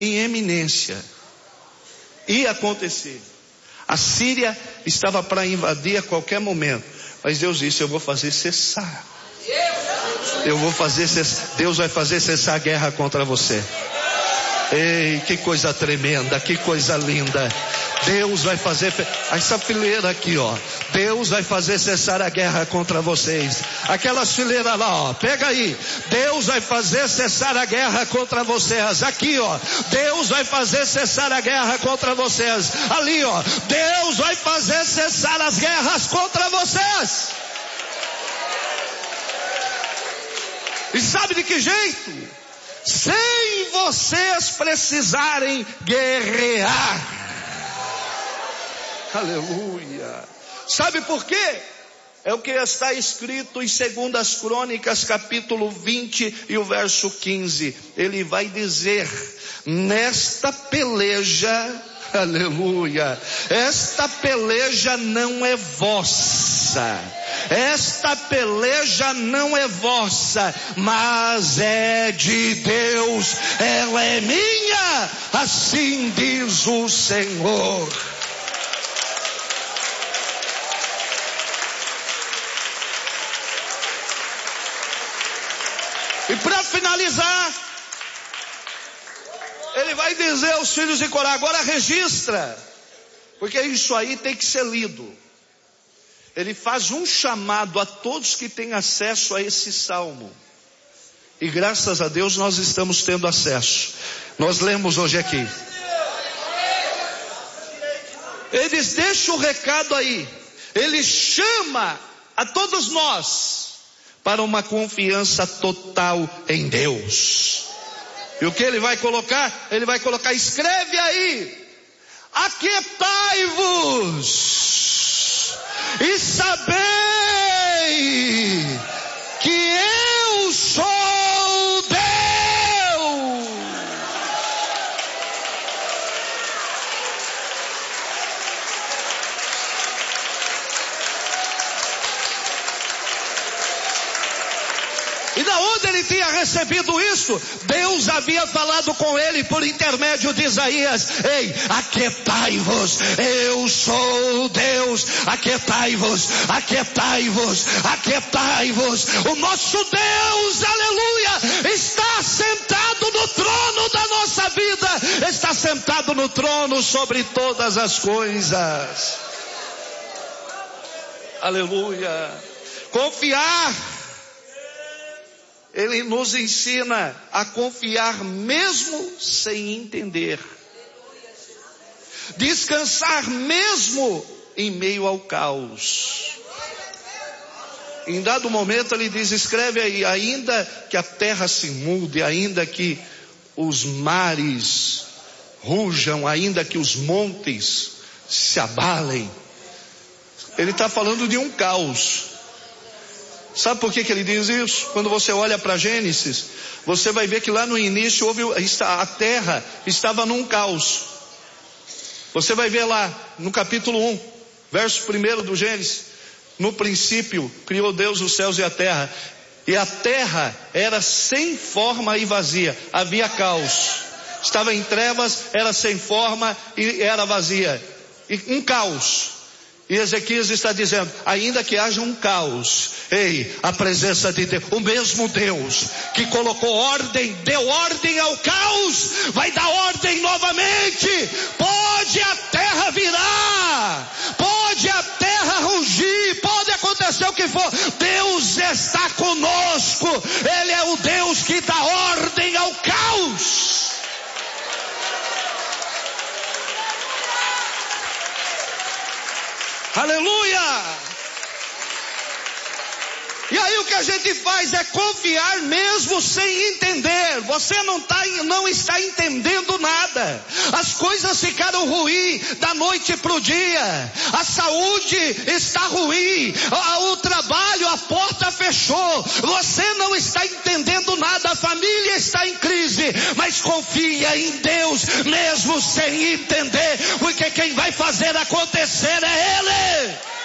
em eminência. Ia acontecer. A Síria estava para invadir a qualquer momento. Mas Deus disse: eu vou fazer cessar. Deus vai fazer cessar a guerra contra você. Ei, que coisa tremenda, que coisa linda. Deus vai fazer, essa fileira aqui, ó. Deus vai fazer cessar a guerra contra vocês. Aquelas fileiras lá, ó. Pega aí. Deus vai fazer cessar a guerra contra vocês. Aqui, ó. Deus vai fazer cessar a guerra contra vocês. Ali, ó. Deus vai fazer cessar as guerras contra vocês. E sabe de que jeito? Sem vocês precisarem guerrear. Aleluia. Sabe por quê? É o que está escrito em 2 Crônicas, capítulo 20 e o verso 15. Ele vai dizer: nesta peleja, aleluia, esta peleja não é vossa. Esta peleja não é vossa, mas é de Deus. Ela é minha, assim diz o Senhor. E para finalizar, ele vai dizer aos filhos de Corá: agora registra, porque isso aí tem que ser lido. Ele faz um chamado a todos que têm acesso a esse salmo. E graças a Deus nós estamos tendo acesso. Nós lemos hoje aqui. Ele diz: deixa o recado aí. Ele chama a todos nós para uma confiança total em Deus. E o que ele vai colocar? Ele vai colocar, escreve aí: aquietai-vos e sabei que eu sou Deus. E da onde ele tinha recebido isso? Deus havia falado com ele por intermédio de Isaías: ei, aquietai-vos, eu sou Deus. Aquietai-vos, aquietai-vos, aquietai-vos. O nosso Deus, aleluia, está sentado no trono da nossa vida. Está sentado no trono sobre todas as coisas. Aleluia. Confiar. Ele nos ensina a confiar mesmo sem entender. Descansar mesmo em meio ao caos. Em dado momento ele diz, escreve aí: ainda que a terra se mude, ainda que os mares rujam, ainda que os montes se abalem. Ele está falando de um caos. Sabe por que ele diz isso? Quando você olha para Gênesis, você vai ver que lá no início a terra estava num caos. Você vai ver lá no capítulo 1, verso 1 do Gênesis: no princípio criou Deus os céus e a terra, e a terra era sem forma e vazia, havia caos, estava em trevas, era sem forma e era vazia, e um caos. E Ezequias está dizendo, ainda que haja um caos, ei, a presença de Deus, o mesmo Deus que colocou ordem, deu ordem ao caos, vai dar ordem novamente. Pode a terra virar, pode a terra rugir, pode acontecer o que for, Deus está conosco. Ele é o Deus que dá ordem ao caos. Aleluia! E aí o que a gente faz é confiar mesmo sem entender. Você não está entendendo nada. As coisas ficaram ruins da noite para o dia. A saúde está ruim. O trabalho, a porta fechou. Você não está entendendo nada. A família está em crise. Mas confia em Deus mesmo sem entender. Porque quem vai fazer acontecer é Ele.